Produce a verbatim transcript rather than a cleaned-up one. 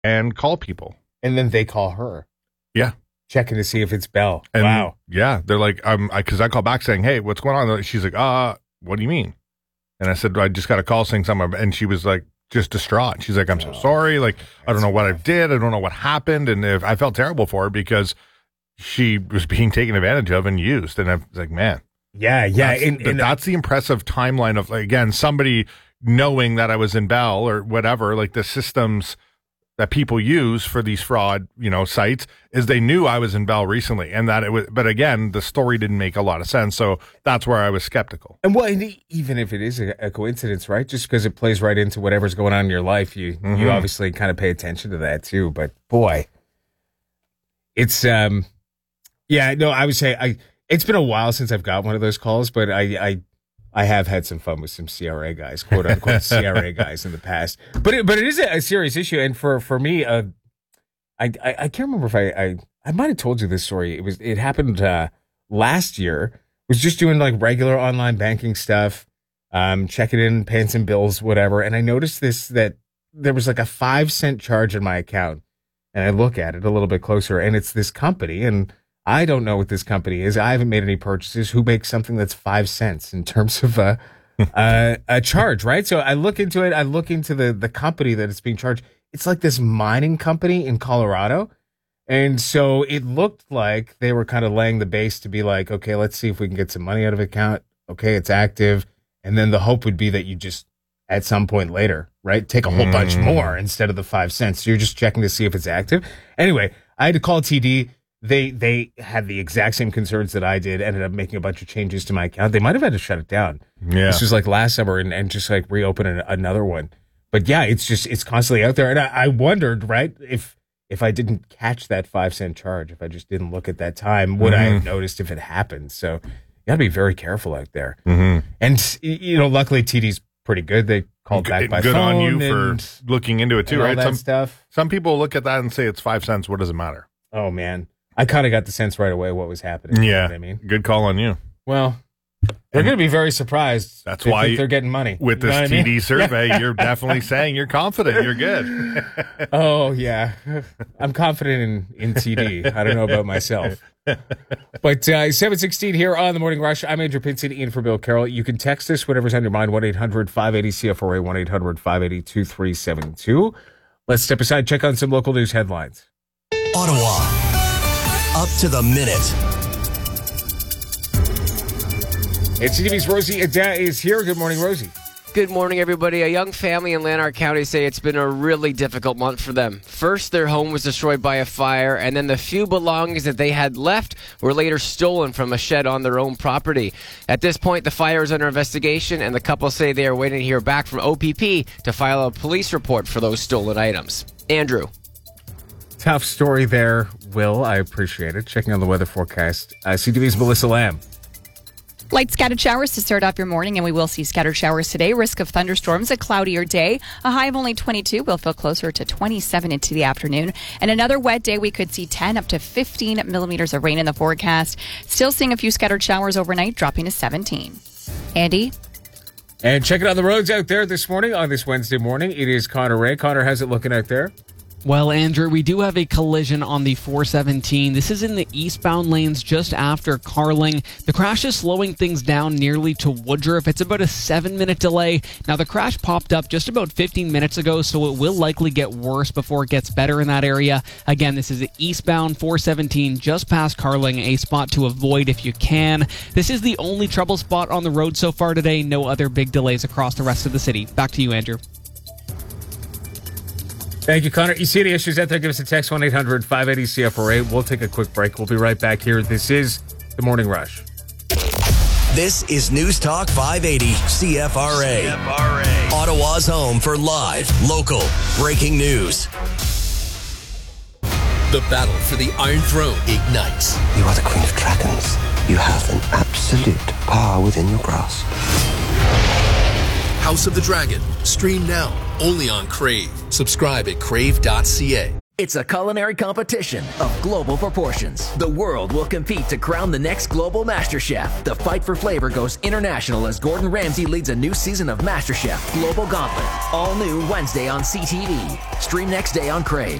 and call people. And then they call her. Yeah. Checking to see if it's Belle. And wow. Yeah. They're like, um, I, cause I call back saying, hey, what's going on? She's like, uh, what do you mean? And I said, I just got a call saying something. And she was like, just distraught. She's like, I'm so sorry. Like, I don't know what I did. I don't know what happened. And if I felt terrible for her because she was being taken advantage of and used. And I was like, man. Yeah. Yeah. That's, and, and that's the impressive timeline of, like, again, somebody knowing that I was in Bell or whatever, like the systems that people use for these fraud, you know, sites is they knew I was in Bell recently and that it was, but again, the story didn't make a lot of sense. So that's where I was skeptical. And well, and even if it is a, a coincidence, right? Just because it plays right into whatever's going on in your life, you, mm-hmm. you obviously kind of pay attention to that too. But boy, it's, um, yeah, no, I would say I, it's been a while since I've got one of those calls, but I, I, I have had some fun with some C R A guys, quote unquote C R A guys in the past. But it, but it is a, a serious issue, and for for me, uh, I, I I can't remember if I I, I might have told you this story. It was it happened uh, last year. I was just doing like regular online banking stuff, um, checking in, paying some bills, whatever, and I noticed this that there was like a five cent charge in my account, and I look at it a little bit closer, and it's this company, and I don't know what this company is. I haven't made any purchases. Who makes something that's five cents in terms of a, a, a charge, right? So I look into it. I look into the, the company that it's being charged. It's like this mining company in Colorado. And so it looked like they were kind of laying the base to be like, okay, let's see if we can get some money out of the account. Okay, it's active. And then the hope would be that you just, at some point later, right, take a whole mm. bunch more instead of the five cents. So you're just checking to see if it's active. Anyway, I had to call T D. They they had the exact same concerns that I did, ended up making a bunch of changes to my account. They might have had to shut it down. Yeah. This was like last summer and, and just like reopen an, another one. But yeah, it's just, it's constantly out there. And I, I wondered, right, if if I didn't catch that five cent charge, if I just didn't look at that time, would mm-hmm. I have noticed if it happened? So you got to be very careful out there. Mm-hmm. And, you know, luckily T D's pretty good. They called back by good phone. Good on you and, for looking into it too, and all right? that some stuff. Some people look at that and say it's five cents. What does it matter? Oh, man. I kind of got the sense right away what was happening. Yeah. You know what I mean? Good call on you. Well, they're going to be very surprised. That's why you, they're getting money. With this you know T D I mean? survey, you're definitely saying you're confident. You're good. Oh, yeah. I'm confident in, in T D. I don't know about myself. But uh, seven sixteen here on The Morning Rush. I'm Andrew Pinson, in for Bill Carroll. You can text us, whatever's on your mind, one eight hundred five eighty C F R A, one eight hundred five eighty two three seven two. Let's step aside, check on some local news headlines. Ottawa. Up to the minute. And C T V's Rosie Ada is here. Good morning, Rosie. Good morning, everybody. A young family in Lanark County say it's been a really difficult month for them. First, their home was destroyed by a fire, and then the few belongings that they had left were later stolen from a shed on their own property. At this point, the fire is under investigation, and the couple say they are waiting to hear back from O P P to file a police report for those stolen items. Andrew. Tough story there, Will. I appreciate it. Checking on the weather forecast. Uh, C T V's Melissa Lamb. Light scattered showers to start off your morning, and we will see scattered showers today. Risk of thunderstorms, a cloudier day. A high of only twenty-two. We'll feel closer to twenty-seven into the afternoon. And another wet day, we could see ten up to fifteen millimeters of rain in the forecast. Still seeing a few scattered showers overnight, dropping to seventeen. Andy? And checking on the roads out there this morning, on this Wednesday morning, it is Connor Ray. Connor, how's it looking out there? Well, Andrew, we do have a collision on the four seventeen. This is in the eastbound lanes just after Carling. The crash is slowing things down nearly to Woodruff. It's about a seven-minute delay. Now, the crash popped up just about fifteen minutes ago, so it will likely get worse before it gets better in that area. Again, this is the eastbound four seventeen just past Carling, a spot to avoid if you can. This is the only trouble spot on the road so far today. No other big delays across the rest of the city. Back to you, Andrew. Thank you, Connor. You see any issues out there, give us a text, one eight hundred five eighty C F R A. We'll take a quick break. We'll be right back here. This is The Morning Rush. This is News Talk five eighty C F R A. C F R A. Ottawa's home for live, local, breaking news. The battle for the Iron Throne ignites. You are the Queen of Dragons. You have an absolute power within your grasp. House of the Dragon. Stream now, only on Crave. Subscribe at crave dot c a. It's a culinary competition of global proportions. The world will compete to crown the next global MasterChef. The fight for flavor goes international as Gordon Ramsay leads a new season of MasterChef Global Gauntlet. All new Wednesday on C T V. Stream next day on Crave.